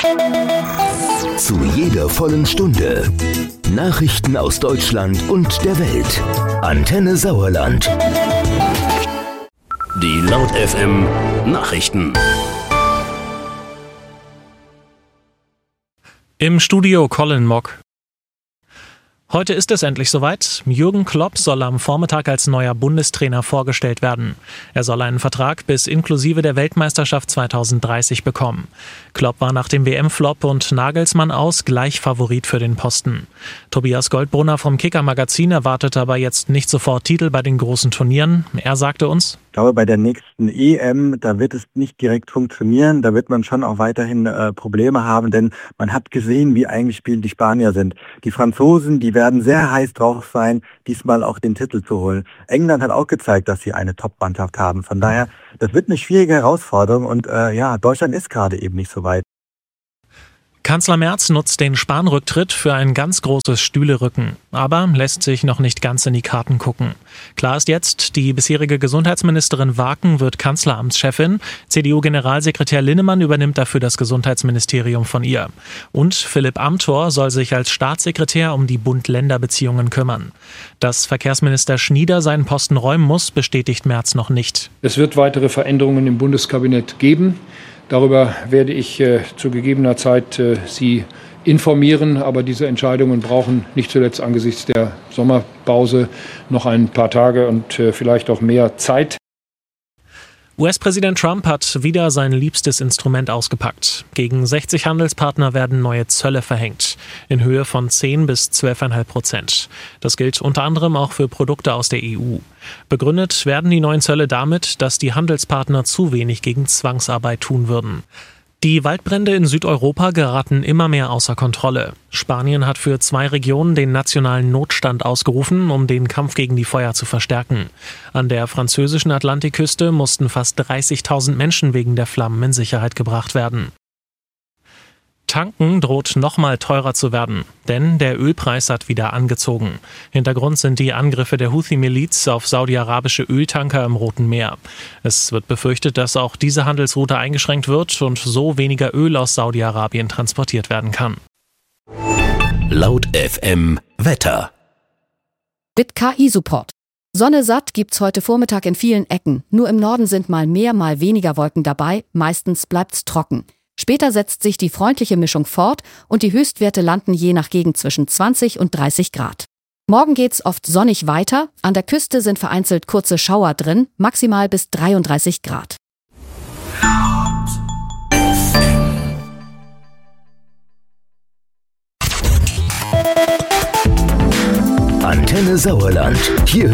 Zu jeder vollen Stunde Nachrichten aus Deutschland und der Welt. Antenne Sauerland. Die Laut FM Nachrichten. Im Studio Colin Mock. Heute ist es endlich soweit. Jürgen Klopp soll am Vormittag als neuer Bundestrainer vorgestellt werden. Er soll einen Vertrag bis inklusive der Weltmeisterschaft 2030 bekommen. Klopp war nach dem WM-Flop und Nagelsmann aus gleich Favorit für den Posten. Tobias Goldbrunner vom Kicker-Magazin erwartet aber jetzt nicht sofort Titel bei den großen Turnieren. Er sagte uns: Ich glaube, bei der nächsten EM, da wird es nicht direkt funktionieren. Da wird man schon auch weiterhin Probleme haben, denn man hat gesehen, wie eingespielt die Spanier sind. Die Franzosen, die werden sehr heiß drauf sein, diesmal auch den Titel zu holen. England hat auch gezeigt, dass sie eine Top-Mannschaft haben. Von daher, das wird eine schwierige Herausforderung und Deutschland ist gerade eben nicht so weit. Kanzler Merz nutzt den Spahn-Rücktritt für ein ganz großes Stühlerücken, aber lässt sich noch nicht ganz in die Karten gucken. Klar ist jetzt, die bisherige Gesundheitsministerin Waken wird Kanzleramtschefin, CDU-Generalsekretär Linnemann übernimmt dafür das Gesundheitsministerium von ihr. Und Philipp Amthor soll sich als Staatssekretär um die Bund-Länder-Beziehungen kümmern. Dass Verkehrsminister Schnieder seinen Posten räumen muss, bestätigt Merz noch nicht. Es wird weitere Veränderungen im Bundeskabinett geben. Darüber werde ich zu gegebener Zeit Sie informieren, aber diese Entscheidungen brauchen nicht zuletzt angesichts der Sommerpause noch ein paar Tage und vielleicht auch mehr Zeit. US-Präsident Trump hat wieder sein liebstes Instrument ausgepackt. Gegen 60 Handelspartner werden neue Zölle verhängt, in Höhe von 10 bis 12,5%. Das gilt unter anderem auch für Produkte aus der EU. Begründet werden die neuen Zölle damit, dass die Handelspartner zu wenig gegen Zwangsarbeit tun würden. Die Waldbrände in Südeuropa geraten immer mehr außer Kontrolle. Spanien hat für 2 Regionen den nationalen Notstand ausgerufen, um den Kampf gegen die Feuer zu verstärken. An der französischen Atlantikküste mussten fast 30.000 Menschen wegen der Flammen in Sicherheit gebracht werden. Tanken droht nochmal teurer zu werden, denn der Ölpreis hat wieder angezogen. Hintergrund sind die Angriffe der Houthi-Miliz auf saudi-arabische Öltanker im Roten Meer. Es wird befürchtet, dass auch diese Handelsroute eingeschränkt wird und so weniger Öl aus Saudi-Arabien transportiert werden kann. Laut FM Wetter. Mit KI-Support. Sonne satt gibt's heute Vormittag in vielen Ecken. Nur im Norden sind mal mehr, mal weniger Wolken dabei. Meistens bleibt's trocken. Später setzt sich die freundliche Mischung fort und die Höchstwerte landen je nach Gegend zwischen 20 und 30 Grad. Morgen geht's oft sonnig weiter, an der Küste sind vereinzelt kurze Schauer drin, maximal bis 33 Grad. Antenne Sauerland. Hier